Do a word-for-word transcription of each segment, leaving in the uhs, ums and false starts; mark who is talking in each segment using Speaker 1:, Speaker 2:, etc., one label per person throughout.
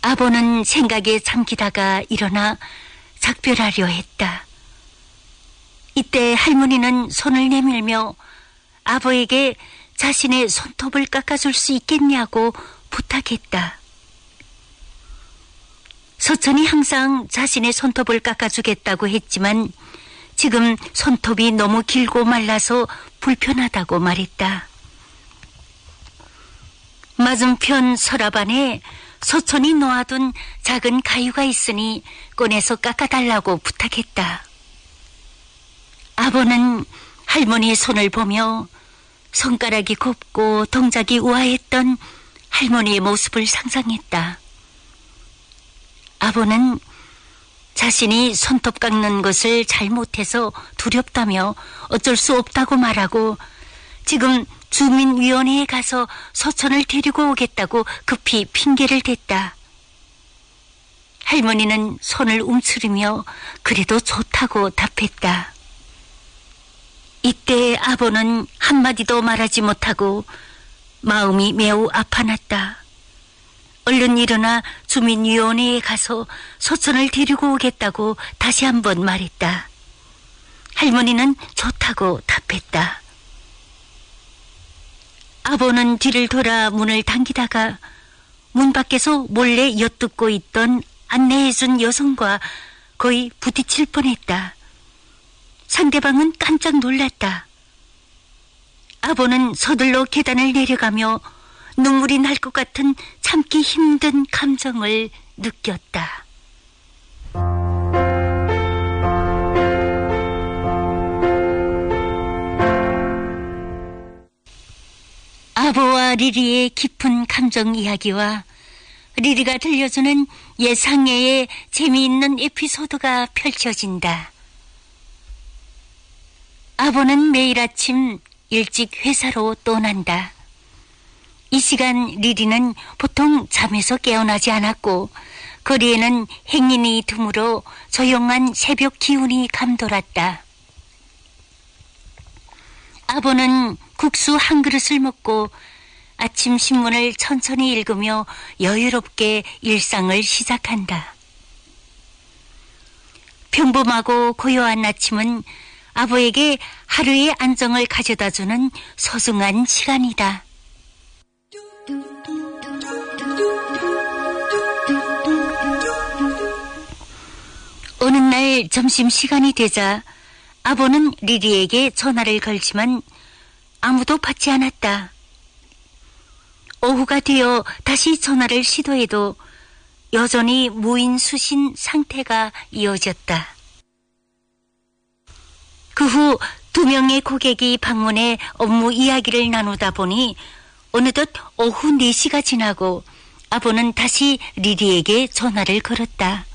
Speaker 1: 아버는 생각에 잠기다가 일어나 작별하려 했다. 이때 할머니는 손을 내밀며 아버에게 자신의 손톱을 깎아줄 수 있겠냐고 부탁했다. 서천이 항상 자신의 손톱을 깎아주겠다고 했지만 지금 손톱이 너무 길고 말라서 불편하다고 말했다. 맞은편 서랍 안에 서천이 놓아둔 작은 가위가 있으니 꺼내서 깎아달라고 부탁했다. 아버는 할머니의 손을 보며 손가락이 곱고 동작이 우아했던 할머니의 모습을 상상했다. 아버는 자신이 손톱 깎는 것을 잘못해서 두렵다며 어쩔 수 없다고 말하고 지금 주민위원회에 가서 서천을 데리고 오겠다고 급히 핑계를 댔다. 할머니는 손을 움츠리며 그래도 좋다고 답했다. 이때 아버는 한마디도 말하지 못하고 마음이 매우 아파났다. 얼른 일어나 주민위원회에 가서 서천을 데리고 오겠다고 다시 한번 말했다. 할머니는 좋다고 답했다. 아버는 뒤를 돌아 문을 당기다가 문 밖에서 몰래 엿듣고 있던 안내해준 여성과 거의 부딪힐 뻔했다. 상대방은 깜짝 놀랐다. 아버는 서둘러 계단을 내려가며 눈물이 날 것 같은 참기 힘든 감정을 느꼈다. 아버와 리리의 깊은 감정 이야기와 리리가 들려주는 예상외의 재미있는 에피소드가 펼쳐진다. 아버는 매일 아침 일찍 회사로 떠난다. 이 시간 리리는 보통 잠에서 깨어나지 않았고 거리에는 행인이 드물어 조용한 새벽 기운이 감돌았다. 아버는 국수 한 그릇을 먹고 아침 신문을 천천히 읽으며 여유롭게 일상을 시작한다. 평범하고 고요한 아침은 아버에게 하루의 안정을 가져다주는 소중한 시간이다. 어느 날 점심시간이 되자 아버는 리리에게 전화를 걸지만 아무도 받지 않았다. 오후가 되어 다시 전화를 시도해도 여전히 무인수신 상태가 이어졌다. 그 후 두 명의 고객이 방문해 업무 이야기를 나누다 보니 어느덧 오후 네 시가 지나고 아버는 다시 리리에게 전화를 걸었다.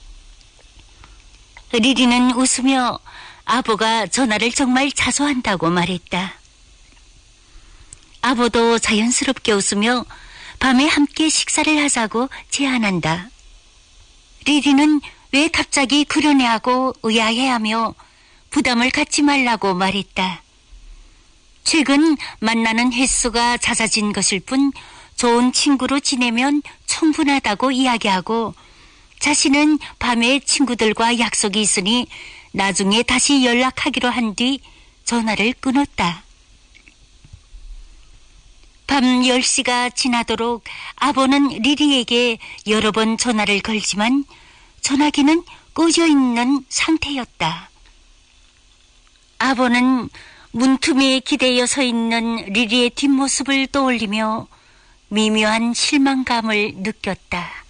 Speaker 1: 리리는 웃으며 아버가 전화를 정말 자주 한다고 말했다. 아버도 자연스럽게 웃으며 밤에 함께 식사를 하자고 제안한다. 리리는 왜 갑자기 그러냐고 의아해하며 부담을 갖지 말라고 말했다. 최근 만나는 횟수가 잦아진 것일 뿐 좋은 친구로 지내면 충분하다고 이야기하고 자신은 밤에 친구들과 약속이 있으니 나중에 다시 연락하기로 한 뒤 전화를 끊었다. 밤 열 시가 지나도록 아버는 리리에게 여러 번 전화를 걸지만 전화기는 꺼져 있는 상태였다. 아버는 문틈에 기대어 서 있는 리리의 뒷모습을 떠올리며 미묘한 실망감을 느꼈다.